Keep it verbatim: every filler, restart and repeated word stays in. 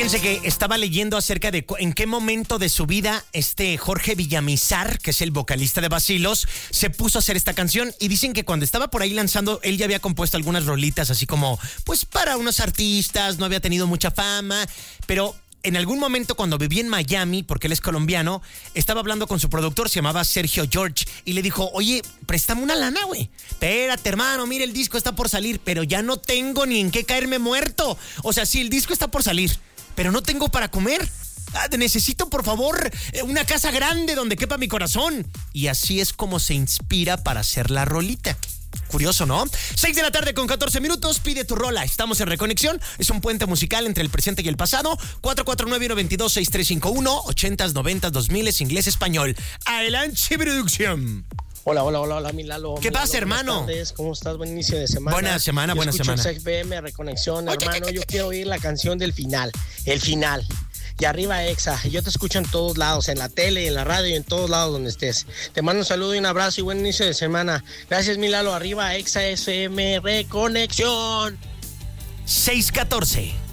Fíjense que estaba leyendo acerca de en qué momento de su vida este Jorge Villamizar, que es el vocalista de Bacilos, se puso a hacer esta canción. Y dicen que cuando estaba por ahí lanzando, él ya había compuesto algunas rolitas así como, pues para unos artistas, no había tenido mucha fama, pero en algún momento cuando vivía en Miami, porque él es colombiano, estaba hablando con su productor, se llamaba Sergio George, y le dijo, oye, préstame una lana, güey. Espérate, hermano, mira, el disco está por salir, pero ya no tengo ni en qué caerme muerto. O sea, sí, el disco está por salir, pero no tengo para comer. Ah, necesito, por favor, una casa grande donde quepa mi corazón. Y así es como se inspira para hacer la rolita. Curioso, ¿no? seis de la tarde con catorce minutos, pide tu rola. Estamos en Reconexión, es un puente musical entre el presente y el pasado. cuatro cuatro nueve, nueve dos, seis tres cinco uno, ochentas, noventas, dos miles, inglés, español. Adelante, producción. Hola, hola, hola, hola, mi Lalo. ¿Qué mi pasa, Lalo, hermano? Buenas tardes, ¿cómo estás? Buen inicio de semana. Buena semana, yo buena semana. Escucho X F M, Reconexión, Oye, hermano. ¿qué, qué, Yo qué? quiero oír la canción del final, el final. Y arriba Exa, yo te escucho en todos lados, en la tele, en la radio, en todos lados donde estés. Te mando un saludo y un abrazo y buen inicio de semana. Gracias, mi Lalo. Arriba Exa F M, Reconexión. seis catorce.